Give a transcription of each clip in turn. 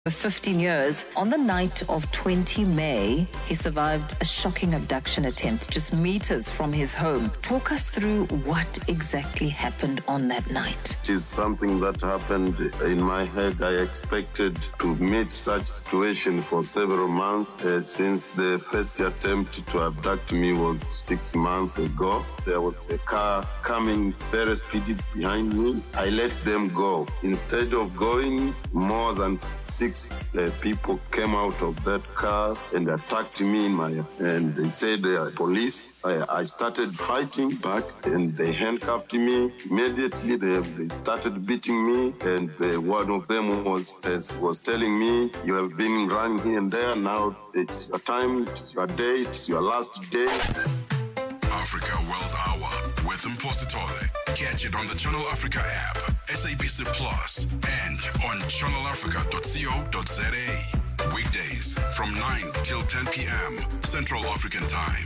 15 years. On the night of 20 May, he survived a shocking abduction attempt just meters from his home. Talk us through what exactly happened on that night. It is something that happened in my head. I expected to meet such situation for several months since the first attempt to abduct me was 6 months ago. There was a car coming very speedy behind me. I let them go. Instead of going, more than six people came out of that car and attacked me and they said they are police. I started fighting back and they handcuffed me. Immediately they started beating me, and one of them was telling me, "You have been running here and there. Now it's your time, it's your day, it's your last day." Africa World Hour with Mpositole. Catch it on the Channel Africa app, SABC Plus, and on channelafrica.co.za. Weekdays from 9 till 10 p.m. Central African Time.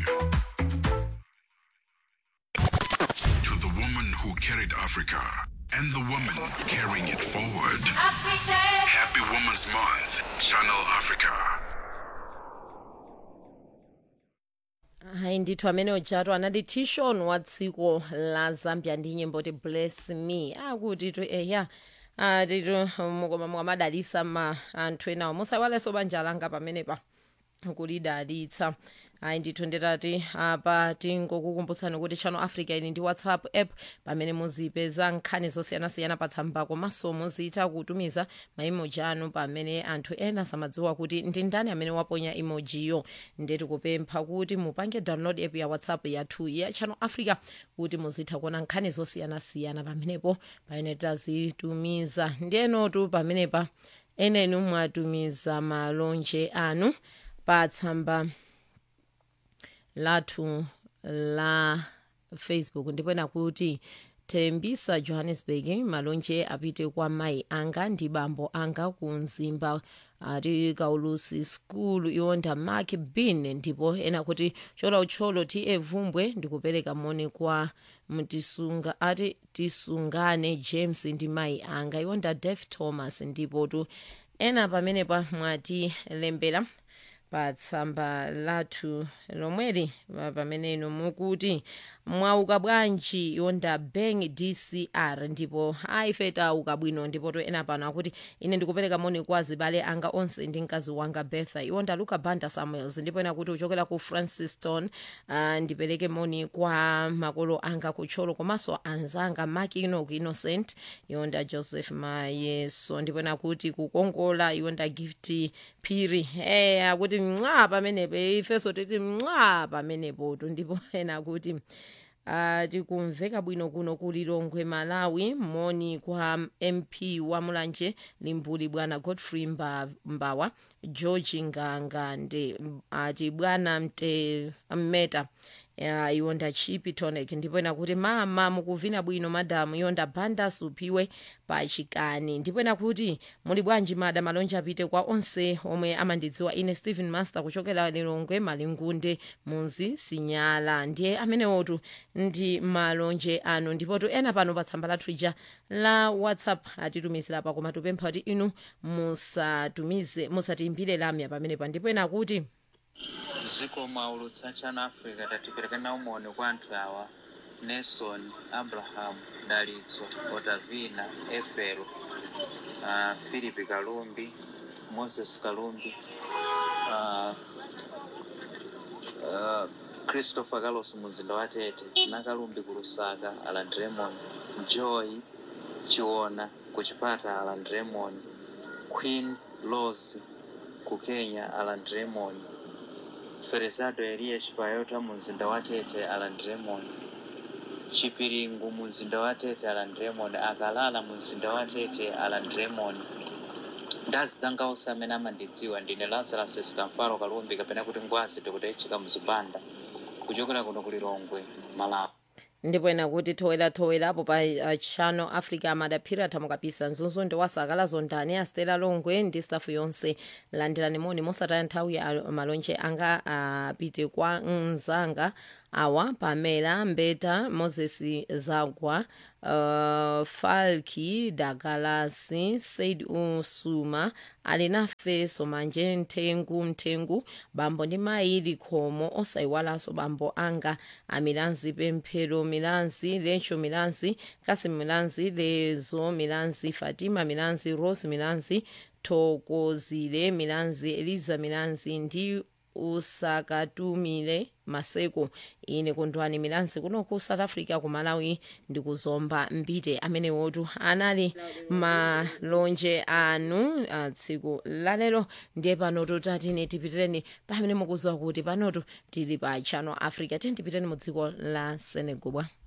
To the woman who carried Africa and the woman carrying it forward. Africa. Happy Women's Month, Channel Africa. Hayi ndithu amene ojatu anati Tishon wa dziko la Zambia ndi nyimbo ti Bless Me akuti tu eya titu mukoma mwamadalitsa ma anthu enawo musawalenso banja langa pamenepa kulidalitsa. Hayi ndithu nditati apa tingokukumbutsani kuti Channel Africa ili ndi WhatsApp app pamene muzipeza nkhani zosiyanasiyana patsamba komanso muzitha kutumiza maimoji anu pamene anthu ena samadziwa kuti ndi ndani amene waponya emojiyo. Ndeti kupempha kuti mupange download app ya WhatsApp yathu ya Channel Africa kuti muzitha kuona nkhani zosiyanasiyana pamenepo pamene tazitumiza. Ndiyenotu pamenepa enenu mwatumiza malonje anu patsamba lathu la Facebook ndipo ena kuti Tembisa Johannesburg, malonje apite kwa mai anga ndi bambo anga ku Mzimba ati Kaulusi School iwonda Mark Bin. Ndipo ena kuti chola ucholo ti evumbwe ndikupereka moni kwa mtisunga ati tisungane James ndi mai anga iwonda Def Thomas. Ndipo tu ena pamene pa mwati lembera patsamba lathu lomweli pamene ino mukuti mwauka bwanji yonda Beng DCR. Ndipo ife tauka bwino. Ndipo to ena pano akuti ine ndikupereka moni kwa zibale anga onse ndi mkazi wanga Betha yonda Luka Banda Samuels. Ndipo ena kuti uchokera ku Franciston ndipereke moni kwa makolo anga kucholo komanso anzanga Makino Innocent yonda Joseph Mayeso. Ndipo ena kuti kukongola yonda Gift Phiri akuti mncwa pamenepo ifeso titi mncwa pamenepo. Ndipo ena kuti tikumveka bwino kuno ku Lilongwe Malawi. Moni kwa MP wa Mulanje Limbuli bwana Godfrey Mbawa George Ngangande ati bwana Mmeta yonda Chipi Tonic. Ndipo ena kuti mama mukuvina bwino madamu yonda Banda Supiwe pachikani. Ndipo ena kuti muli bwanji mada malonje apite kwa onse omwe amandidziwa ine Stephen Master kuchokera Lilongwe Malingunde Munzi Sinyala. Ndiye amene wotu ndi malonje anu. Ndipo tu ena pano patsamba lathu ija la WhatsApp atitumizira pa koma tupempha kuti inu musatiimbire lamya pamene pa. Ndipo ena kuti ziko maulutsa Channel Africa tatipereka na umone kwa anthu awa: Nelson, Abraham, Dalitso, Otavina, Efero, Philip Kalumbi, Moses Kalumbi, Christopher Carlos Muzinda wa Tete, na Kalumbi ku Lusaka, Alan Raymond, Joy Chiona ku Chipata, Alan Raymond, Queen Rose ku Kenya, Alan Raymond, Feresado Elias Payota Muzinda wa Tete, Alan Raymond, Chipiringu Muzinda wa Tete, Alan Raymond, Akalala Muzinda wa Tete, Alan Raymond. Ndazanga osamena mandidziwa ndine Lazarus Stamfaro Kalumbi kapena kuti ngwazi tikutechika muzibanda kuchokera kuno ku Lilongwe Malawi. Ndipo ena kuti thowela apo pa Channel Africa amadaphira thamukapisa nzunzu ndi wasakala zondani Astela Longwe ndi staff yonse. Landirani moni mosataya nthawi ya malonje anga apite kwa mzanga awa Pamela Mbeta, Moses Zagwa, Falki Dagalasi, Said Usuma, Alinafe Somanje Mtengu, Bambo ni Maili Komo, Osaiwalaso Bambo Anga, Amilanzi Pempero Milanzi, Lencho Milanzi, Kasim Milanzi, Lezo Milanzi, Fatima Milanzi, Rose Milanzi, Tokozile Milanzi, Eliza Milanzi, ndi Usakatumile Maseko ine kondwani Milanzi kuno ku South Africa ku Malawi ndi kuzomba mbite amene wotu anali malonje anu tsiku lalero ndiye pano totati tipitireni pamene mukuziwa kuti panotu tili pa Channel Africa tipiteni mu dziko la Senegal bwa.